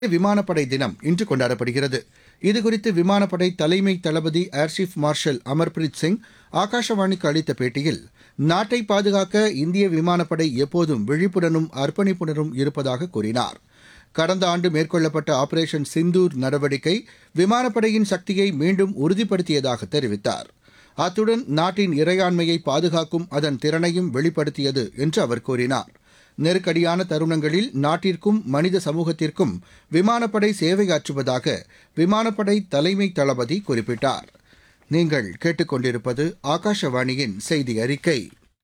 விமானப்படை தினம் இன்று கொண்டாடப்படுகிறது. இதுகுறித்து விமானப்படை தலைமை தளபதி air chief marshal Amarpreet Singh ஆகாஷவாணிக்கு அளித்த பேட்டியில், நாட்டை பாதுகாக்க இந்திய விமானப்படை எப்போதும் விழிப்புடனும் அர்ப்பணிப்புடனும் இருப்பதாக கூறினார். கடந்த ஆண்டு மேற்கொள்ளப்பட்ட ஆபரேஷன் சிந்தூர் நடவடிக்கை விமானப்படையின் சக்தியை மீண்டும் உறுதிப்படுத்தியதாக தெரிவித்தார். அத்துடன் நாட்டின் இறையாண்மையை பாதுகாக்கும் அதன் திறனையும் வெளிப்படுத்தியது என்று அவர் கூறினார். நெருக்கடியான தருணங்களில் நாட்டிற்கும் மனித சமூகத்திற்கும் விமானப்படை சேவையாற்றுவதாக விமானப்படை தலைமை தளபதி குறிப்பிட்டார். நீங்கள் கேட்டுக்கொண்டிருப்பது ஆகாஷவாணியின் செய்தி அறிக்கை.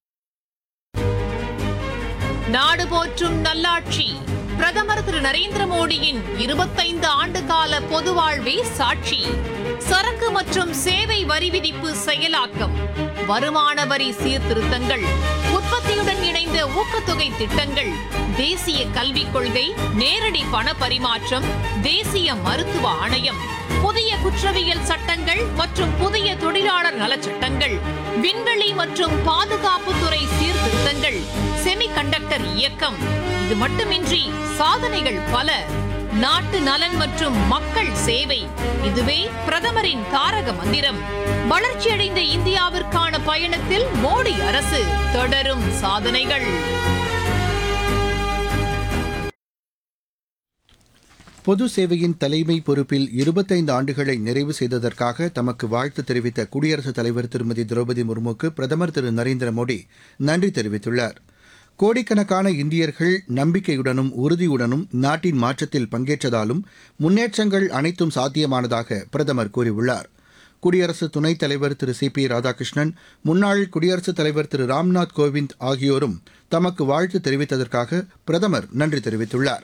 நாடு போற்றும் நல்லாட்சி பிரதமர் திரு நரேந்திர மோடியின் 25 ஆண்டுகால பொது வாழ்வே சாட்சி. சரக்கு மற்றும் சேவை வரி விதிப்பு செயலாக்கம், வருமான வரி சீர்திருத்தங்கள், உற்பத்தியுடன் இணைந்த ஊக்கத்தொகை திட்டங்கள், தேசிய கல்விக் கொள்கை, நேரடி பண பரிமாற்றம், தேசிய மருத்துவ ஆணையம், புதிய குற்றவியல் சட்டங்கள் மற்றும் புதிய தொழிலாளர் நலச்சட்டங்கள், விண்வெளி மற்றும் பாதுகாப்புத்துறை சீர்திருத்தங்கள், செமிகண்டக்டர் இயக்கம். இது மட்டுமின்றி சாதனைகள் பல. நாட்டு நலன் மற்றும் மக்கள் சேவை, இதுவே பிரதமரின் தாரக மந்திரம். வளர்ச்சியடைந்த இந்தியாவிற்கான பயணத்தில் மோடி அரசு தொடரும் சாதனைகள். பொது சேவையின் தலைமை பொறுப்பில் 25 ஆண்டுகளை நிறைவு செய்ததற்காக தமக்கு வாழ்த்து தெரிவித்த குடியரசுத் தலைவர் திருமதி திரௌபதி முர்முக்கு பிரதமர் திரு நரேந்திர மோடி நன்றி தெரிவித்துள்ளார். கோடிக்கணக்கான இந்தியர்கள் நம்பிக்கையுடனும் உறுதியுடனும் நாட்டின் மாற்றத்தில் பங்கேற்றதாலும் முன்னேற்றங்கள் அனைத்தும் சாத்தியமானதாக பிரதமர் கூறியுள்ளார். குடியரசு துணைத் தலைவர் திரு சி பி ராதாகிருஷ்ணன், முன்னாள் குடியரசுத் தலைவர் திரு ராம்நாத் கோவிந்த் ஆகியோரும் தமக்கு வாழ்த்து தெரிவித்ததற்காக பிரதமர் நன்றி தெரிவித்துள்ளார்.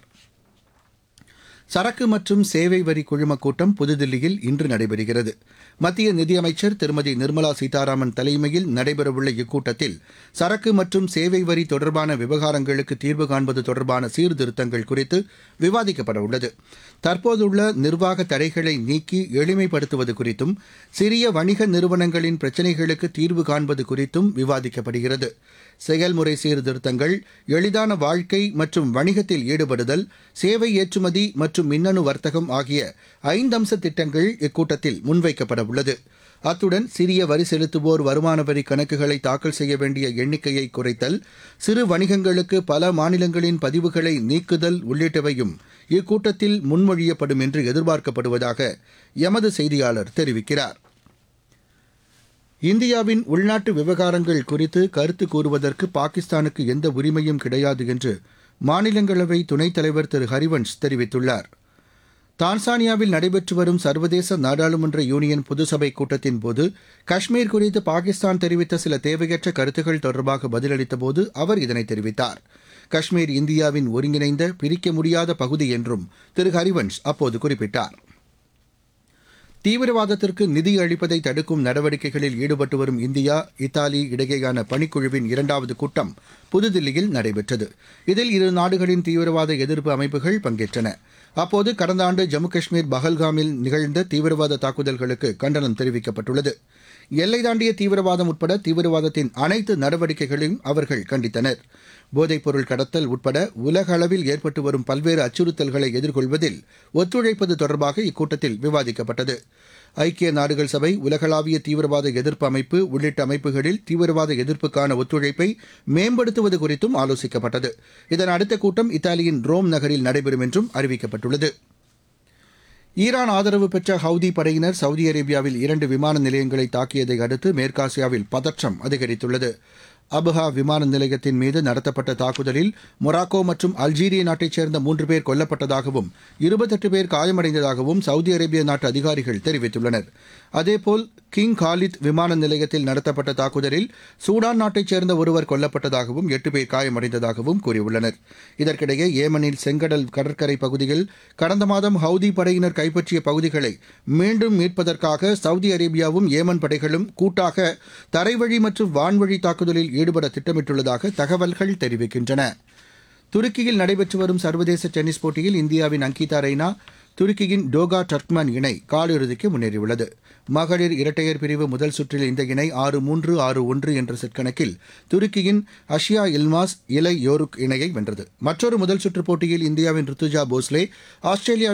சரக்கு மற்றும் சேவை வரி குழும கூட்டம் புதுதில்லியில் இன்று நடைபெறுகிறது. மத்திய நிதியமைச்சர் திருமதி நிர்மலா சீதாராமன் தலைமையில் நடைபெறவுள்ள இக்கூட்டத்தில் சரக்கு மற்றும் சேவை வரி தொடர்பான விவகாரங்களுக்கு தீர்வு காண்பது தொடர்பான சீர்திருத்தங்கள் குறித்து விவாதிக்கப்பட உள்ளது. தற்போதுள்ள நிர்வாக தடைகளை நீக்கி எளிமைப்படுத்துவது குறித்தும் சிறிய வணிக நிறுவனங்களின் பிரச்சினைகளுக்கு தீர்வு காண்பது குறித்தும் விவாதிக்கப்படுகிறது. செயல்முறை சீர்திருத்தங்கள், எளிதான வாழ்க்கை மற்றும் வணிகத்தில் ஈடுபடுதல், சேவை ஏற்றுமதி மற்றும் மின்னணு வர்த்தகம் ஆகிய 5 அம்ச திட்டங்கள் இக்கூட்டத்தில் முன்வைக்கப்பட உள்ளது. அத்துடன் சிறிய வரி செலுத்துவோர் வருமான வரி கணக்குகளை தாக்கல் செய்ய வேண்டிய எண்ணிக்கையை குறைத்தல், சிறு வணிகங்களுக்கு பல மாநிலங்களின் பதிவுகளை நீக்குதல் உள்ளிட்டவையும் இக்கூட்டத்தில் முன்மொழியப்படும் என்று எதிர்பார்க்கப்படுவதாக எமது செய்தியாளர் தெரிவிக்கிறார். இந்தியாவின் உள்நாட்டு விவகாரங்கள் குறித்து கருத்து கூறுவதற்கு பாகிஸ்தானுக்கு எந்த உரிமையும் கிடையாது என்று மாநிலங்களவை துணைத் தலைவர் திரு ஹரிவன்ஷ் தெரிவித்துள்ளார். தான்சானியாவில் நடைபெற்று வரும் சர்வதேச நாடாளுமன்ற யூனியன் பொதுசபை கூட்டத்தின்போது காஷ்மீர் குறித்து பாகிஸ்தான் தெரிவித்த சில தேவையற்ற கருத்துக்கள் தொடர்பாக பதிலளித்தபோது அவர் இதனை தெரிவித்தார். காஷ்மீர் இந்தியாவின் ஒருங்கிணைந்த பிரிக்க முடியாத பகுதி என்றும் திரு ஹரிவன்ஷ் அப்போது குறிப்பிட்டார். தீவிரவாதத்திற்கு நிதி அளிப்பதை தடுக்கும் நடவடிக்கைகளில் ஈடுபட்டு வரும் இந்தியா, இத்தாலி இடையேயான பணிக்குழுவின் 2வது கூட்டம் புதுதில்லியில் நடைபெற்றது. இதில் இரு நாடுகளின் தீவிரவாத எதிர்ப்பு அமைப்புகள் பங்கேற்றன. அப்போது கடந்த ஆண்டு ஜம்மு காஷ்மீர் பஹல்காமில் நிகழ்ந்த தீவிரவாத தாக்குதல்களுக்கு கண்டனம் தெரிவிக்கப்பட்டுள்ளது. எல்லை தாண்டிய தீவிரவாதம் உட்பட தீவிரவாதத்தின் அனைத்து நடவடிக்கைகளையும் அவர்கள் கண்டித்தனர். போதைப்பொருள் கடத்தல் உட்பட உலக அளவில் ஏற்பட்டு வரும் பல்வேறு அச்சுறுத்தல்களை எதிர்கொள்வதில் ஒத்துழைப்பது தொடர்பாக இக்கூட்டத்தில் விவாதிக்கப்பட்டது. ஐக்கிய நாடுகள் சபை, உலகளாவிய தீவிரவாத எதிர்ப்பு அமைப்பு உள்ளிட்ட அமைப்புகளில் தீவிரவாத எதிர்ப்புக்கான ஒத்துழைப்பை மேம்படுத்துவது குறித்தும் ஆலோசிக்கப்பட்டது. இதன் அடுத்த கூட்டம் இத்தாலியின் ரோம் நகரில் நடைபெறும் என்றும் அறிவிக்கப்பட்டுள்ளது. ஈரான் ஆதரவு பெற்ற ஹவுதி படையினர் சவுதி அரேபியாவில் 2 விமான நிலையங்களை தாக்கியதை அடுத்து மேற்காசியாவில் பதற்றம் அதிகரித்துள்ளது. அபுஹா விமான நிலையத்தின் மீது நடத்தப்பட்ட தாக்குதலில் மொராக்கோ மற்றும் அல்ஜீரிய நாட்டைச் சேர்ந்த 3 பேர் கொல்லப்பட்டதாகவும் 28 பேர் காயமடைந்ததாகவும் சவுதி அரேபிய நாட்டு அதிகாரிகள் தெரிவித்துள்ளனர். அதேபோல் கிங் காலித் விமான நிலையத்தில் நடத்தப்பட்ட தாக்குதலில் சூடான் நாட்டைச் சேர்ந்த ஒருவர் கொல்லப்பட்டதாகவும் 8 பேர் காயமடைந்ததாகவும் கூறியுள்ளனர். இதற்கிடையே ஏமனில் செங்கடல் கடற்கரை பகுதியில் கடந்த மாதம் ஹவுதி படையினர் கைப்பற்றிய பகுதிகளை மீண்டும் மீட்பதற்காக சவுதி அரேபியாவும் ஏமன் படைகளும் கூட்டாக தரைவழி மற்றும் வான்வழி தாக்குதலில் ஈடுபட திட்டமிட்டுள்ளதாக தகவல்கள் தெரிவிக்கின்றன. துருக்கியில் நடைபெற்று வரும் சர்வதேச டென்னிஸ் போட்டியில் இந்தியாவின் அங்கிதா ரெய்னா துருக்கியின் டோகா டர்க்மன் இணை காலிறுதிக்கு முன்னேறியுள்ளது. மகளிர் இரட்டையர் பிரிவு முதல் சுற்றில் இந்த இணை 6-3, 6-1 என்ற செட் கணக்கில் துருக்கியின் அஷியா இல்மாஸ் இலை யோருக் இணையை வென்றது. மற்றொரு முதல் சுற்றுப் போட்டியில் இந்தியாவின் ருத்துஜா போஸ்லே ஆஸ்திரேலியா